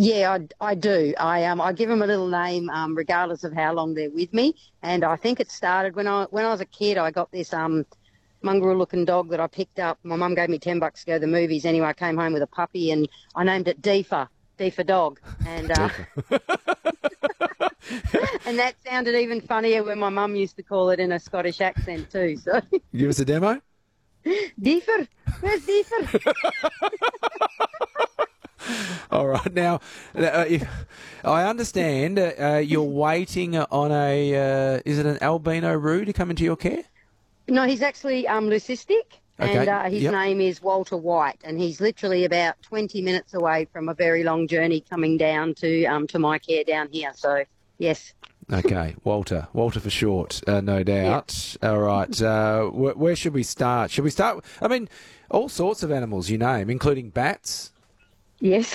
Yeah, I do. I give them a little name, regardless of how long they're with me. And I think it started when I was a kid. I got this mongrel looking dog that I picked up. My mum gave me $10 to go to the movies. Anyway, I came home with a puppy and I named it Deefa dog. And and that sounded even funnier when my mum used to call it in a Scottish accent too. So Give us a demo. Deefer, where's Deefer? All right. Now, I understand you're waiting on is it an albino roux to come into your care? No, he's actually leucistic. Okay. And his name is Walter White, and he's literally about 20 minutes away from a very long journey coming down to my care down here. So, yes. Okay, Walter for short, no doubt. Yeah. All right, where should we start? Should we start? I mean, all sorts of animals you name, including bats. Yes,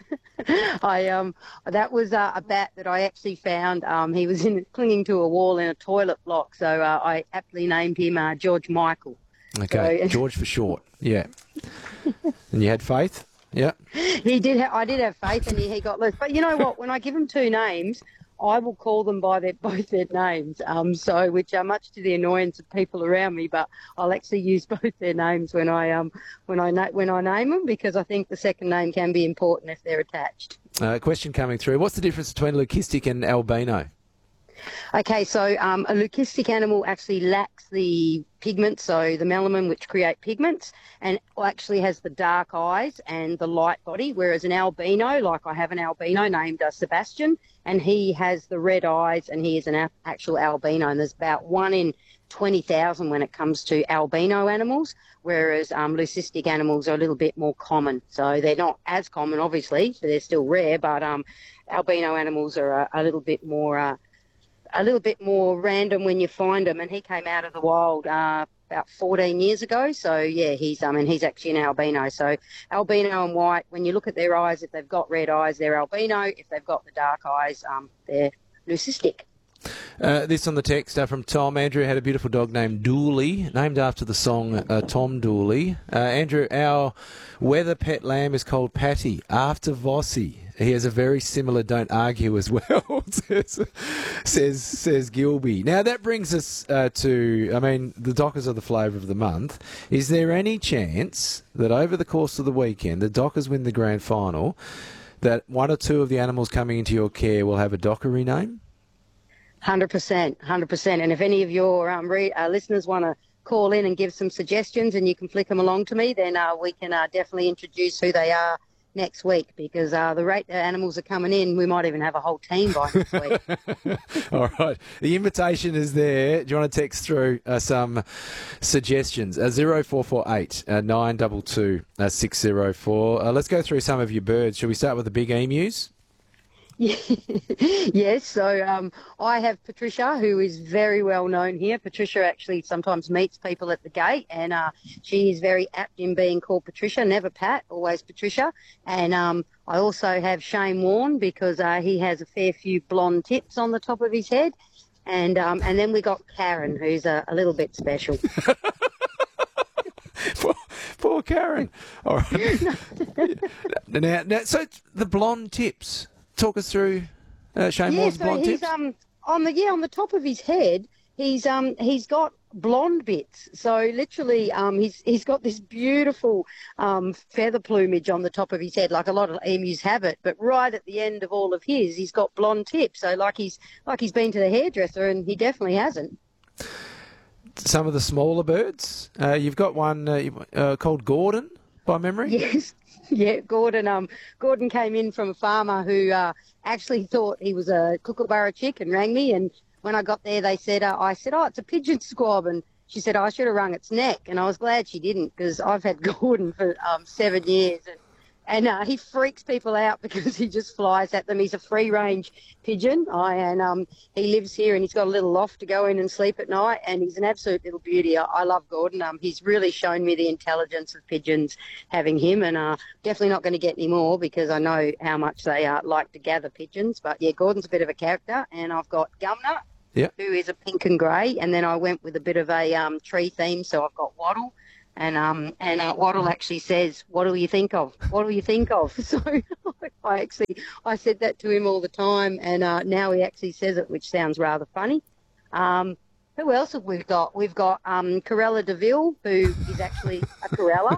that was a bat that I actually found. He was clinging to a wall in a toilet block, so I aptly named him George Michael. Okay, so, George for short. Yeah, and you had faith. Yeah, he did. I did have faith, and he got loose. But you know what? When I give him two names, I will call them by both their names. Which are much to the annoyance of people around me. But I'll actually use both their names when I name them, because I think the second name can be important if they're attached. Question coming through: what's the difference between leucistic and albino? Okay, so a leucistic animal actually lacks the pigments, so the melanin, which create pigments, and actually has the dark eyes and the light body, whereas an albino, like I have an albino named Sebastian, and he has the red eyes and he is an actual albino, and there's about 1 in 20,000 when it comes to albino animals, whereas leucistic animals are a little bit more common. So they're not as common, obviously, so they're still rare, but albino animals are a little bit more random when you find them, and he came out of the wild about 14 years ago. So yeah, he's actually an albino. So albino and white, when you look at their eyes, if they've got red eyes, they're albino. If they've got the dark eyes, they're leucistic. This on the text from Tom. Andrew had a beautiful dog named Dooley, named after the song Tom Dooley. Andrew, our weather pet lamb is called Patty, after Vossi. He has a very similar "don't argue" as well, says Gilby. Now that brings us the Dockers are the flavour of the month. Is there any chance that over the course of the weekend, the Dockers win the grand final, that one or two of the animals coming into your care will have a Dockery name? 100%. And if any of your listeners want to call in and give some suggestions, and you can flick them along to me, then we can definitely introduce who they are next week, because the rate that animals are coming in, we might even have a whole team by next week. All right. The invitation is there. Do you want to text through some suggestions? 0448 922 604. Let's go through some of your birds. Shall we start with the big emus? Yes, so I have Patricia, who is very well known here. Patricia actually sometimes meets people at the gate, and she is very apt in being called Patricia, never Pat, always Patricia. And I also have Shane Warne, because he has a fair few blonde tips on the top of his head. And then we got Karen, who's a little bit special. Poor Karen. All right. Now, so the blonde tips. Talk us through Shane Warne's blonde tips. On the top of his head, he's got blonde bits. So literally, he's got this beautiful feather plumage on the top of his head, like a lot of emus have it. But right at the end of all of his, he's got blonde tips. So like he's been to the hairdresser, and he definitely hasn't. Some of the smaller birds. You've got one called Gordon, by memory. Yes. Yeah, Gordon came in from a farmer who actually thought he was a kookaburra chick and rang me. And when I got there, I said, oh, it's a pigeon squab. And she said, I should have wrung its neck. And I was glad she didn't, because I've had Gordon for 7 years. And he freaks people out because he just flies at them. He's a free-range pigeon, and he lives here, and he's got a little loft to go in and sleep at night, and he's an absolute little beauty. I love Gordon. He's really shown me the intelligence of pigeons having him, and definitely not going to get any more, because I know how much they like to gather pigeons. But, yeah, Gordon's a bit of a character, and I've got Gumnut, who is a pink and grey, and then I went with a bit of a tree theme, so I've got Wattle. And Waddle actually says, "What do you think of? What do you think of?" So I said that to him all the time, and now he actually says it, which sounds rather funny. Who else have we got? We've got Corella DeVille, who is actually a Corella,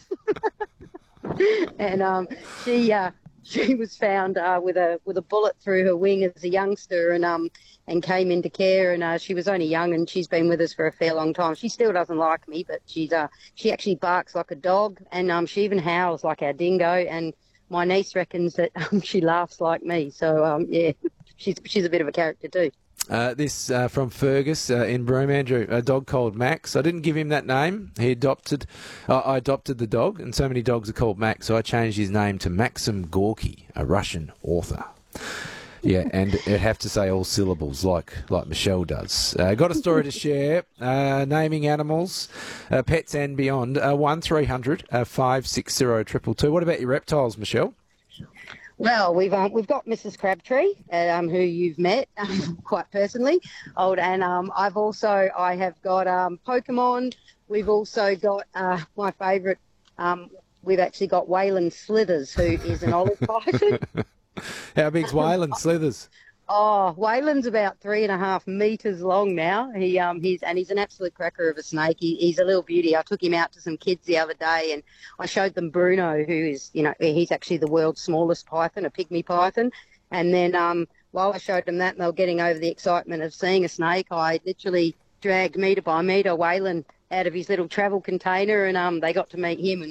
and she was found with a bullet through her wing as a youngster, and came into care, and she was only young, and she's been with us for a fair long time. She still doesn't like me, but she actually barks like a dog, and she even howls like our dingo, and my niece reckons that she laughs like me. So yeah, she's a bit of a character too. This from Fergus in Broome, Andrew, a dog called Max. I didn't give him that name. I adopted the dog, and so many dogs are called Max, so I changed his name to Maxim Gorky, a Russian author. Yeah, and I'd have to say all syllables like Michelle does. Got a story to share. Naming animals, pets and beyond. 1300 560 222. What about your reptiles, Michelle? Well, we've got Mrs. Crabtree, who you've met quite personally, and I have got Pokemon. We've also got my favourite. We've actually got Waylon Slithers, who is an olive python. How big's Waylon Slithers? Oh, Waylon's about 3.5 metres long now. He's an absolute cracker of a snake. He's a little beauty. I took him out to some kids the other day, and I showed them Bruno, who is, he's actually the world's smallest python, a pygmy python. And then while I showed them that, and they were getting over the excitement of seeing a snake, I literally dragged metre by metre Waylon out of his little travel container, and they got to meet him.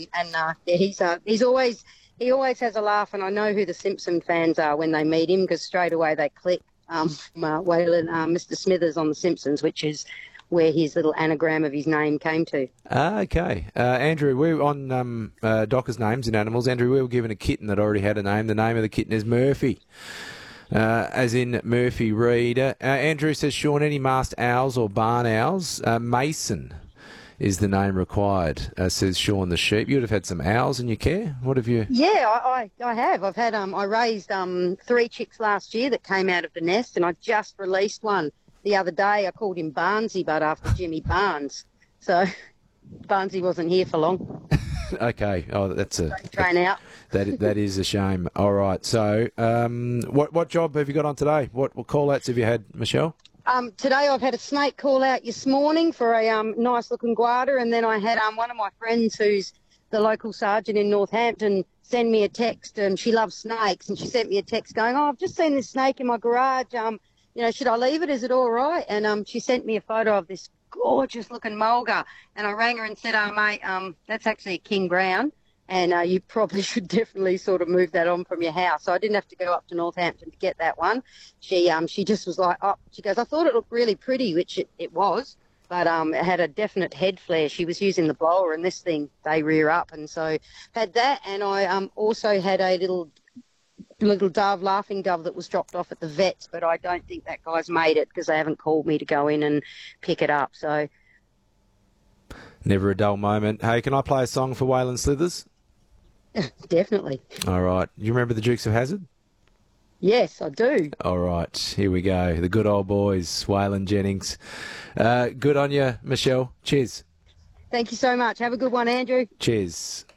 He always has a laugh, and I know who the Simpson fans are when they meet him, because straight away they click Waylon, Mr. Smithers on The Simpsons, which is where his little anagram of his name came to. Okay. Andrew, we were on Docker's Names in Animals. Andrew, we were given a kitten that already had a name. The name of the kitten is Murphy, as in Murphy Reed. Andrew says, Sean, any masked owls or barn owls? Mason is the name required, says Sean the sheep. You would have had some owls in your care. What have you? Yeah, I have. I've had I raised 3 chicks last year that came out of the nest, and I just released one the other day. I called him Barnesy, but after Jimmy Barnes. So Barnesy wasn't here for long. Okay. Oh, that's a train out. That is a shame. All right. So, what job have you got on today? What call-outs have you had, Michelle? Today I've had a snake call out this morning for a nice looking guarda, and then I had one of my friends who's the local sergeant in Northampton send me a text, and she loves snakes, and she sent me a text going, "Oh, I've just seen this snake in my garage. Should I leave it? Is it all right?" And she sent me a photo of this gorgeous looking mulga, and I rang her and said, "Oh mate, that's actually a King Brown. And you probably should definitely sort of move that on from your house." So I didn't have to go up to Northampton to get that one. She just was like, oh, she goes, "I thought it looked really pretty," which it was, but it had a definite head flare. She was using the blower, and this thing, they rear up. And so had that, and I also had a little dove, laughing dove, that was dropped off at the vets, but I don't think that guy's made it because they haven't called me to go in and pick it up. So never a dull moment. Hey, can I play a song for Waylon Slithers? Definitely. All right. You remember the Dukes of Hazzard? Yes, I do. All right. Here we go. The good old boys, Waylon Jennings. Good on you, Michelle. Cheers. Thank you so much. Have a good one, Andrew. Cheers.